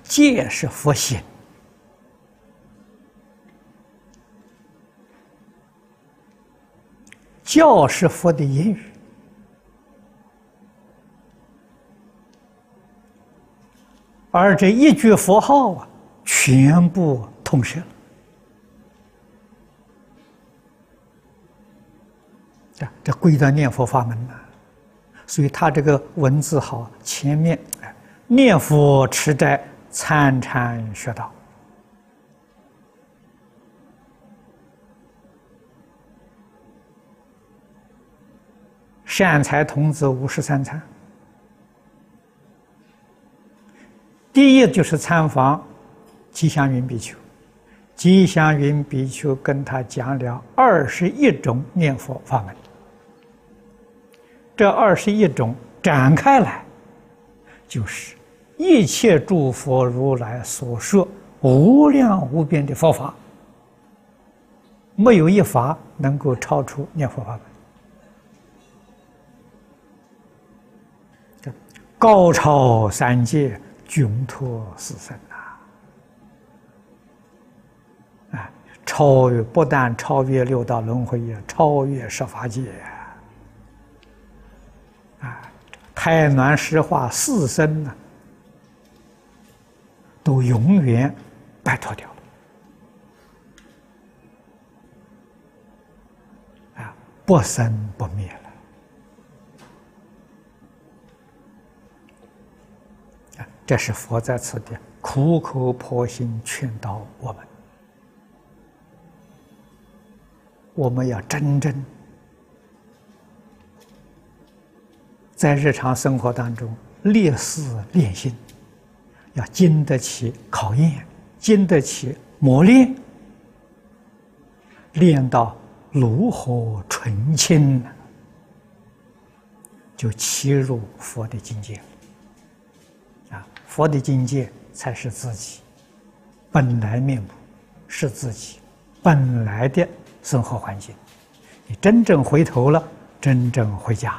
戒是佛行，教是佛的言语，而这一句佛号啊，全部通摄了。这归到念佛法门了，所以他这个文字好，前面念佛持斋参禅学道，善财童子53参。第一就是参访吉祥云比丘，吉祥云比丘跟他讲了21种念佛法门。这21种展开来，就是一切诸佛如来所说无量无边的佛法，没有一法能够超出念佛法门。高超三界，窘脱四生超越，不但超越六道轮回，也超越十法界。胎卵石化四生呢，都永远摆脱掉了，不生不灭了。这是佛在此地苦口婆心劝导我们，我们要真正在日常生活当中烈士练心，要经得起考验，经得起磨练，练到炉火纯青，就契入佛的境界佛的境界才是自己本来面目，是自己本来的生活环境。你真正回头了，真正回家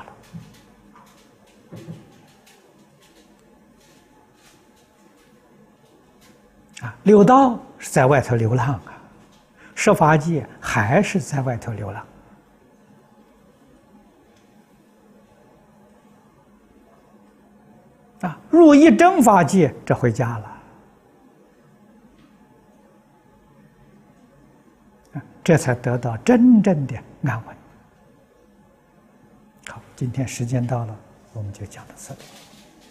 了。六道是在外头流浪十法界还是在外头流浪。入一真法界，这回家了。这才得到真正的安稳。好，今天时间到了，我们就讲到这里。